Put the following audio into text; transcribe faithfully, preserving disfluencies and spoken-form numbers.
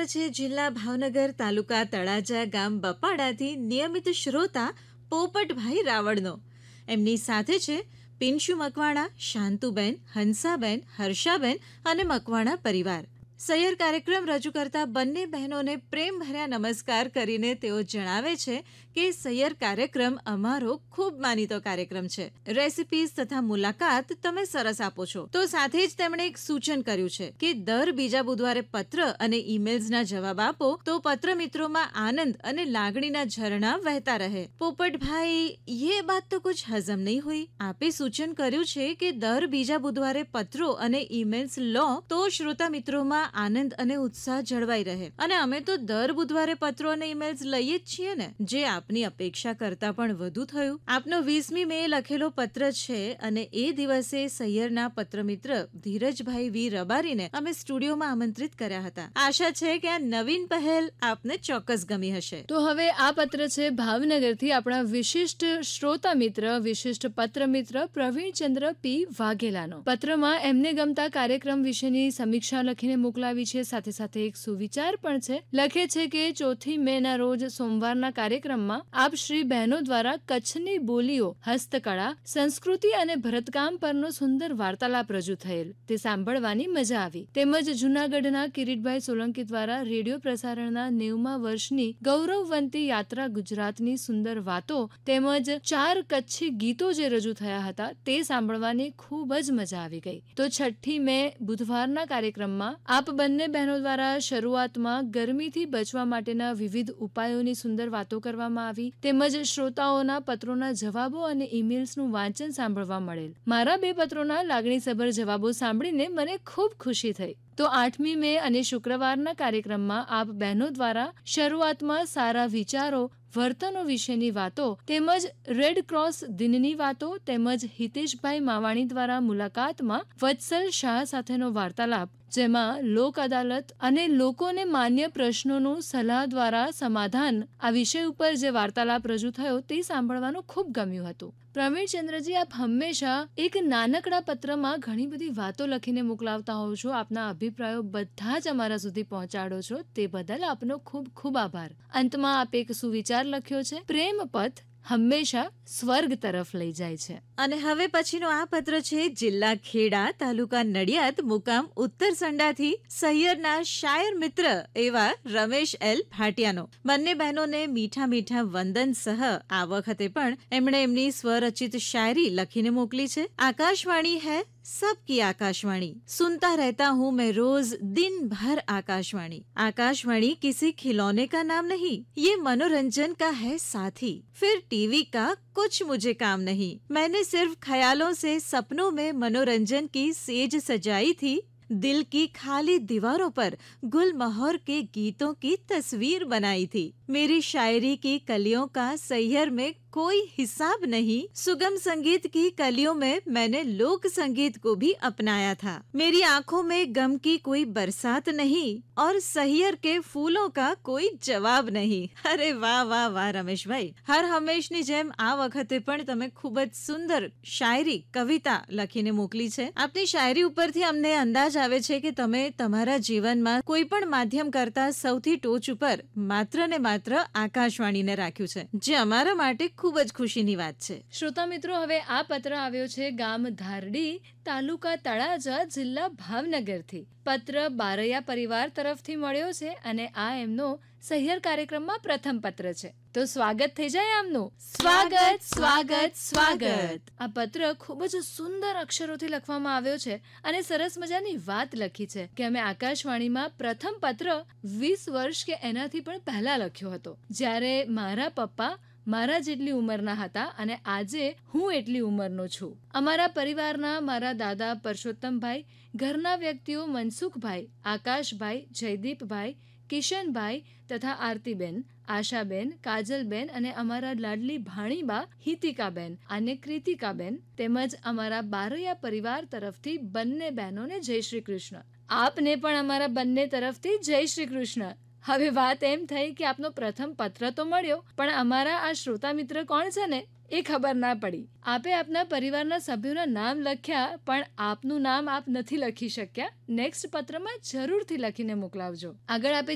છે જિલ્લા ભાવનગર, તાલુકા તળાજા, ગામ બપાડાથી નિયમિત શ્રોતા પોપટભાઈ રાવળનો. એમની સાથે છે પિન્શુ મકવાણા, શાંતુબેન, હંસાબેન, હર્ષાબેન અને મકવાણા પરિવાર. સૈયર કાર્યક્રમ રજૂ કરતા બંને બહેનોને પ્રેમભર્યા નમસ્કાર કરીને તેઓ જણાવે છે કે સૈયર કાર્યક્રમ અમારો ખૂબ માનીતો કાર્યક્રમ છે. રેસિપીઝ તથા મુલાકાત તમે સરસ આપો છો. તો સાથે જ તેમણે એક સૂચન કર્યું છે કે દર બીજા બુધવારે પત્ર અને ઈમેલ્સના જવાબ આપો તો પત્ર મિત્રોમાં આનંદ અને લાગણીના ઝરણા વહેતા રહે. પોપટભાઈ, યે બાત તો કુછ હજમ નહીં હુઈ. આપે સૂચન કર્યું છે કે દર બીજા બુધવારે પત્રો અને ઈમેલ્સ લો તો શ્રોતા મિત્રોમાં આનંદ અને ઉત્સાહ જળવાઈ રહે. અને અમે તો દર બુધવારે પત્રો અને ઈમેલ્સ લઈએ જ છીએ ને, જે આપની અપેક્ષા કરતા પણ વધુ થયું. આપનો વીસમી મે લખેલો પત્ર છે અને એ દિવસે સૈયરના પત્રમિત્ર ધીરજભાઈ વી રબારીને અમે સ્ટુડિયોમાં આમંત્રિત કર્યા હતા. આશા છે કે આ નવીન પહેલ આપને ચોક્કસ ગમી હશે. તો હવે આ પત્ર છે ભાવનગરથી આપણા વિશિષ્ટ શ્રોતા મિત્ર, વિશિષ્ટ પત્ર મિત્ર પ્રવીણચંદ્ર પી વાઘેલાનો. પત્રમાં એમને ગમતા કાર્યક્રમ વિશેની સમીક્ષા લખીને મોકલાવી છે. સાથે સાથે એક સુવિચાર પણ છે. લખે છે કે ચોથી મે ના રોજ સોમવારના કાર્યક્રમમાં આપ શ્રી બહેનો દ્વારા કચ્છની બોલીઓ, હસ્તકળા, સંસ્કૃતિ અને ભરતકામ પરનો સુંદર વાર્તાલાપ રજૂ થયેલ તે સાંભળવાની મજા આવી. તેમજ જૂનાગઢના કિરીટભાઈ સોલંકી દ્વારા રેડિયો પ્રસારણના નેવમા વર્ષની ગૌરવવંતી યાત્રા ગુજરાતની સુંદર વાતો તેમજ ચાર કચ્છી ગીતો જે રજૂ થયા હતા તે સાંભળવાની ખૂબ જ મજા આવી ગઈ. તો છઠ્ઠી મે બુધવારના કાર્યક્રમમાં આપ બંને બહેનો દ્વારા શરૂઆતમાં ગરમીથી બચવા માટેના વિવિધ ઉપાયોની સુંદર વાતો કરવામાં આવી. તેમજ શ્રોતાઓના પત્રોના જવાબો અને ઈમેલ્સનું વાંચન સાંભળવા મળેલ. મારા બે પત્રોના લાગણીસભર જવાબો સાંભળીને મને ખૂબ ખુશી થઈ. તો આઠમી મે અને શુક્રવારના કાર્યક્રમમાં આપ બહેનો દ્વારા શરૂઆતમાં સારા વિચારો, વર્તનો વિશેની વાતો તેમજ રેડ ક્રોસ દિનની વાતો તેમજ હિતેશભાઈ માવાણી દ્વારા મુલાકાતમાં વત્સલ શાહ સાથેનો વાર્તાલાપ, જેમાં લોક અદાલત અને લોકોને માન્ય પ્રશ્નોનું સલાહ દ્વારા સમાધાન આ વિષય ઉપર જે વાર્તાલાપ રજૂ થયો તે સાંભળવાનું ખૂબ ગમ્યું હતું. પ્રવીણચંદ્રજી, આપ હંમેશા એક નાનકડા પત્રમાં ઘણી બધી વાતો લખીને મોકલાવતા હોવ છો. આપના અભિપ્રાયો બધા જ અમારા સુધી પહોંચાડો છો તે બદલ આપનો ખૂબ ખૂબ આભાર. અંતમાં આપ એક સુવિચાર લખ્યો છે, પ્રેમ પથ હંમેશા સ્વર્ગ તરફ લઈ જાય છે. અને હવે પછીનો આ પત્ર છે જિલ્લા ખેડા, તાલુકા નડિયાદ, મુકામ ઉત્તર સંડાથી સૈયરના શાયર મિત્ર એવા રમેશ એલ ભાટિયાનો. બંને બહેનોને મીઠા મીઠા વંદન સહ આ વખતે પણ એમણે એમની સ્વરચિત શાયરી લખીને મોકલી છે. આકાશવાણી હૈ सबकी आकाशवाणी, सुनता रहता हूँ मैं रोज दिन भर आकाशवाणी. आकाशवाणी किसी खिलौने का नाम नहीं, ये मनोरंजन का है साथी. फिर टीवी का कुछ मुझे काम नहीं, मैंने सिर्फ ख्यालों से सपनों में मनोरंजन की सेज सजाई थी. दिल की खाली दीवारों पर गुलमोहर के गीतों की तस्वीर बनाई थी. मेरी शायरी की कलियों का सैयर में कोई हिसाब नहीं. सुगम संगीत की कलियों में मैंने लोक संगीत को भी अपनाया था. मेरी आंखों में गम की कोई बरसात नहीं और सैयर के फूलों का कोई जवाब नहीं. अरे वाह वाह वाह રમેશભાઈ, હર હંમેશની જેમ આ વખતે પણ તમે ખૂબ જ સુંદર શાયરી, કવિતા લખીને મોકલી છે. આપની શાયરી ઉપરથી અમને અંદાજ આવે છે કે તમે તમારા જીવનમાં કોઈ પણ માધ્યમ કરતા સૌથી ટોચ ઉપર માત્ર ને માત્ર આકાશવાણીને રાખ્યું છે, જે અમારા માટે ખૂબ જ ખુશીની વાત છે. શ્રોતા મિત્રો, હવે આ પત્ર આવ્યો છે ગામ ધારડી, તાલુકા તળાજા, જિલ્લા ભાવનગરથી. પત્ર બારૈયા પરિવાર તરફથી મળ્યો છે અને આ એમનો સહિયર કાર્યક્રમમાં પ્રથમ પત્ર છે. તો સ્વાગત થઈ જાય આમનું. સ્વાગત સ્વાગત સ્વાગત. આ પત્ર ખૂબ જ સુંદર અક્ષરોથી લખવામાં આવ્યો છે અને સરસ મજાની વાત લખી છે કે અમે આકાશવાણીમાં પ્રથમ પત્ર વીસ વર્ષ કે એનાથી પણ પહેલા લખ્યો હતો, જ્યારે મારા પપ્પા મારા જેટલી ઉંમરના હતા અને આજે હું એટલી ઉંમરનો છું. અમારા પરિવારના મારા દાદા પરસોત્તમભાઈ, ઘરના વ્યક્તિઓ મનસુખભાઈ, આકાશભાઈ, જયદીપભાઈ, કિશનભાઈ તથા આરતીબેન, આશાબેન, કાજલબેન અને અમારા લાડલી ભાણીબા હિતિકાબેન અને કૃતિકાબેન તેમજ અમારા બારૈયા પરિવાર તરફથી બંને બહેનોને જય શ્રી કૃષ્ણ. આપને પણ અમારા બંને તરફથી જય શ્રી કૃષ્ણ. હવે વાત એમ થઈ કે આપનો પ્રથમ પત્ર તો મળ્યો, પણ અમારા આ શ્રોતા મિત્ર કોણ છે ને એ ખબર ના પડી. આપે આપના પરિવારના સભ્યોના નામ લખ્યા, પણ આપનું નામ આપ નથી લખી શક્યા. નેક્સ્ટ પત્રમાં જરૂરથી લખીને મોકલાવજો. આગળ આપે